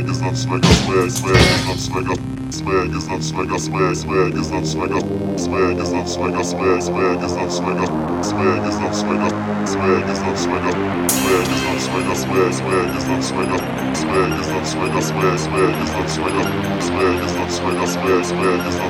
is not swagger, swag is not swagger, swag is not swagger, swag is not swagger, swag is not swagger, swag is not swagger, swag is not swagger, swag is not swagger, swag is not swagger, swag is not swagger, swag is not swagger, swag is not swagger, swag is not swagger, swag is not